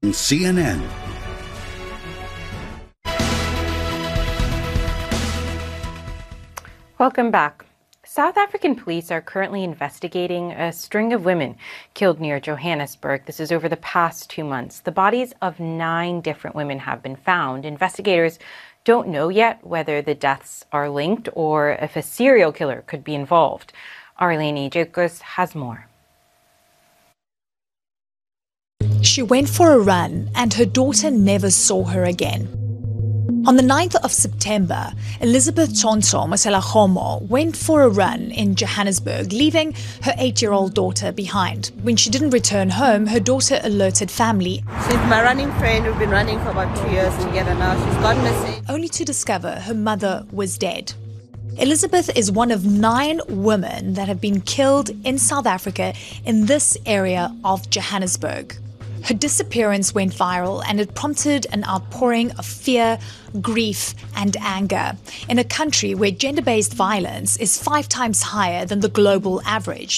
CNN. Welcome back. South African police are currently investigating a string of women killed near Johannesburg. This is over the past 2 months. The bodies of 9 different women have been found. Investigators don't know yet whether the deaths are linked or if a serial killer could be involved. Arlene Jacobs has more. She went for a run and her daughter never saw her again. On the 9th of September, Elizabeth Tonto Maselagomo went for a run in Johannesburg, leaving her 8-year-old daughter behind. When she didn't return home, her daughter alerted family. She's my running friend. We've been running for about 2 years together now. She's gone missing. Only to discover her mother was dead. Elizabeth is one of 9 women that have been killed in South Africa in this area of Johannesburg. Her disappearance went viral and it prompted an outpouring of fear, grief and anger in a country where gender-based violence is 5 times higher than the global average.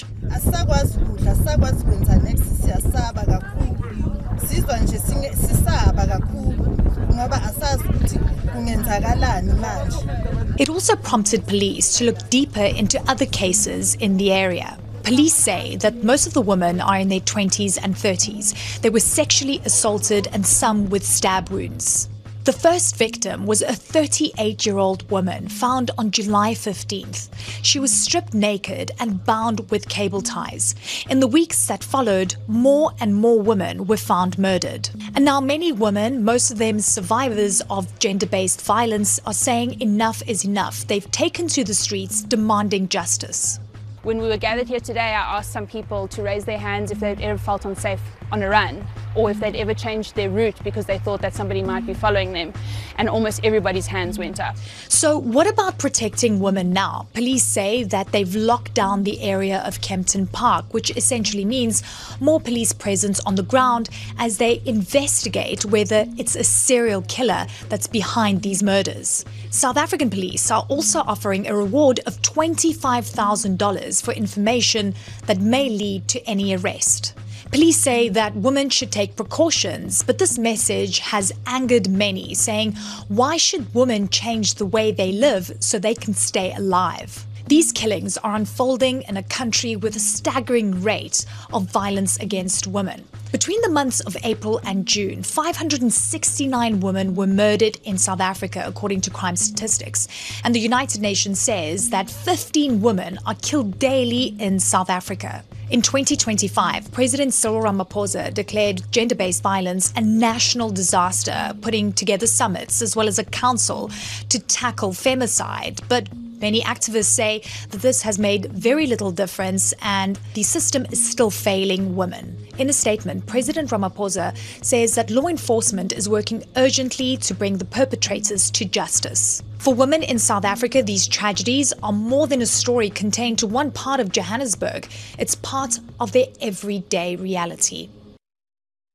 It also prompted police to look deeper into other cases in the area. Police say that most of the women are in their 20s and 30s. They were sexually assaulted and some with stab wounds. The first victim was a 38-year-old woman found on July 15th. She was stripped naked and bound with cable ties. In the weeks that followed, more and more women were found murdered. And now many women, most of them survivors of gender-based violence, are saying enough is enough. They've taken to the streets demanding justice. When we were gathered here today, I asked some people to raise their hands if they'd ever felt unsafe on a run, or if they'd ever changed their route because they thought that somebody might be following them, and almost everybody's hands went up. So what about protecting women now? Police say that they've locked down the area of Kempton Park, which essentially means more police presence on the ground as they investigate whether it's a serial killer that's behind these murders. South African police are also offering a reward of $25,000 for information that may lead to any arrest. Police say that women should take precautions, but this message has angered many, saying, why should women change the way they live so they can stay alive? These killings are unfolding in a country with a staggering rate of violence against women. Between the months of April and June, 569 women were murdered in South Africa, according to crime statistics. And the United Nations says that 15 women are killed daily in South Africa. In 2025, President Cyril Ramaphosa declared gender-based violence a national disaster, putting together summits as well as a council to tackle femicide. But many activists say that this has made very little difference and the system is still failing women. In a statement, President Ramaphosa says that law enforcement is working urgently to bring the perpetrators to justice. For women in South Africa, these tragedies are more than a story contained to one part of Johannesburg. It's part of their everyday reality.